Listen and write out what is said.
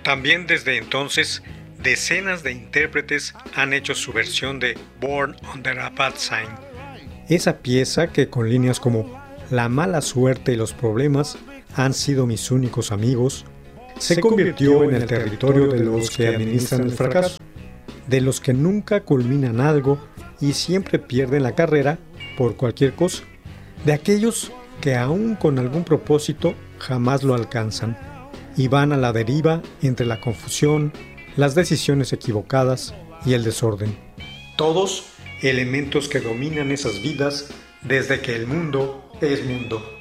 También desde entonces, decenas de intérpretes han hecho su versión de Born Under a Bad Sign. Esa pieza que con líneas como la mala suerte y los problemas han sido mis únicos amigos, se convirtió en el territorio de los que administran el fracaso, de los que nunca culminan algo y siempre pierden la carrera por cualquier cosa, de aquellos que aún con algún propósito jamás lo alcanzan y van a la deriva entre la confusión, las decisiones equivocadas y el desorden. Todos elementos que dominan esas vidas desde que el mundo es mundo.